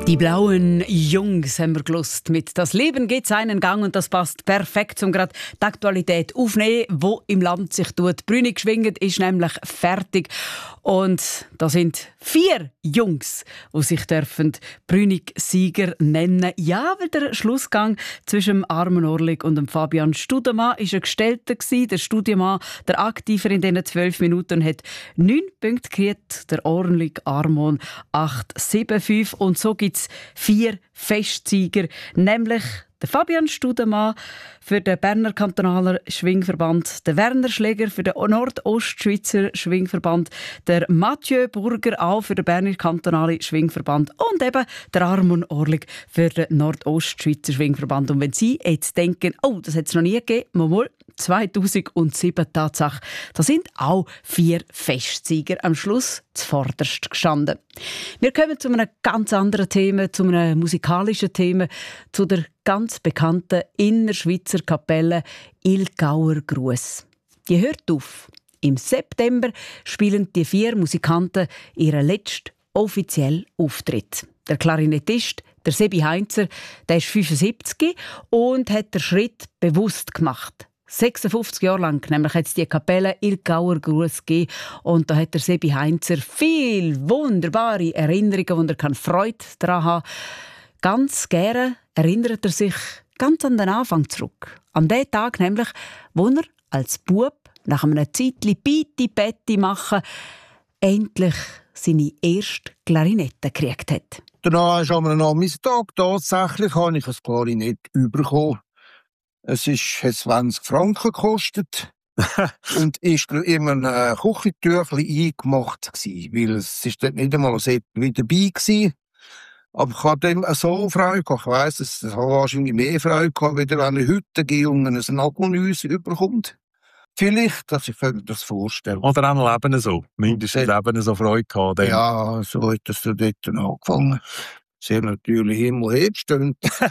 Die blauen Jungs haben wir gelost mit «Das Leben geht seinen Gang» und das passt perfekt, um gerade die Aktualität aufzunehmen, wo im Land sich tut. Brünig schwingend ist nämlich fertig und da sind 4 Jungs, die sich dürfen Brünig-Sieger nennen. Ja, weil der Schlussgang zwischen dem Armen Orlik und dem Fabian Studemann ist ein gestellter gewesen. Der Studemann, der Aktiver in diesen 12 Minuten, hat 9 Punkte gekriegt, der Orlik Armon 8,75 und so gibt es 4 Festsieger, nämlich der Fabian Studemann für den Berner Kantonaler Schwingverband, der Werner Schläger für den Nordostschweizer Schwingverband, der Mathieu Burger auch für den Berner Kantonalen Schwingverband und eben der Armon Orlik für den Nordostschweizer Schwingverband. Und wenn Sie jetzt denken, oh, das hat es noch nie gegeben, mal 2007 Tatsache, da sind auch 4 Festsieger am Schluss zuvorderst gestanden. Wir kommen zu einem ganz anderen Thema, zu einem musikalischen Thema, zu der ganz bekannten Innerschweizer Kapelle Ilgauer Gruß. Die hört auf. Im September spielen die 4 Musikanten ihren letzten offiziellen Auftritt. Der Klarinettist, der Sebi Heinzer, der ist 75 und hat den Schritt bewusst gemacht. 56 Jahre lang nämlich hat es die Kapelle Ilgauer Gruß gegeben und da hat der Sebi Heinzer viele wunderbare Erinnerungen, die er Freude daran haben kann. Ganz gerne erinnert er sich ganz an den Anfang zurück. An den Tag nämlich, wo er als Bub nach einem Zeitli Betti machen endlich seine erste Klarinette gekriegt hat. Danach ist am Nachmittag tatsächlich habe ich ein Klarinett bekommen. Es hat 20 Franken gekostet und war in einem Küchentüchlein eingemacht gewesen, weil es ist dort nicht einmal so wie dabei war. Aber ich hatte dem so Freude gehabt. Ich weiss, es hat wahrscheinlich mehr Freude gehabt, wenn er eine Hütte geht und ein Nagelnüsse überkommt. Vielleicht, dass ich mir das vorstellen. Oder auch Leben so. Mindestens Leben so Freude gehabt. Ja, so hat das dort angefangen. Sehr natürlich immer hergestimmt. Ich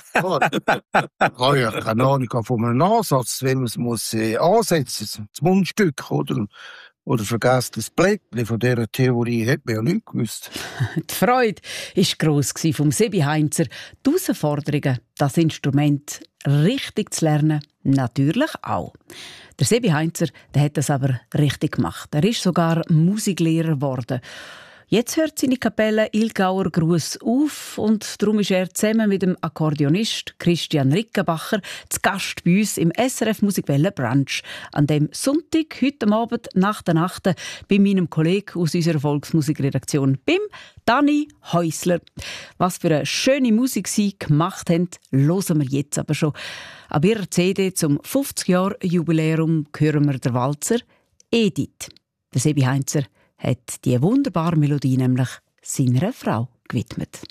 habe ja keine Ahnung von einem Ansatz, wenn man es ansetzen muss, das Mundstück oder vergesst das Blättchen. Von dieser Theorie hat man ja nicht gewusst. Die Freude war gross vom Sebi Heinzer. Die Herausforderungen, das Instrument richtig zu lernen, natürlich auch. Der Sebi Heinzer, der hat das aber richtig gemacht. Er ist sogar Musiklehrer geworden. Jetzt hört seine Kapelle Ilgauer Gruß auf und darum ist er zusammen mit dem Akkordeonist Christian Rickenbacher zu Gast bei uns im SRF Musikwelle Brunch an dem Sonntag, heute Abend nach der Nacht, bei meinem Kollegen aus unserer Volksmusikredaktion, beim Dani Häusler. Was für eine schöne Musik sie gemacht haben, hören wir jetzt aber schon. Ab ihrer CD zum 50-Jahr-Jubiläum hören wir den Walzer Edith. Der Sebi Heinzer hat die wunderbare Melodie nämlich seiner Frau gewidmet.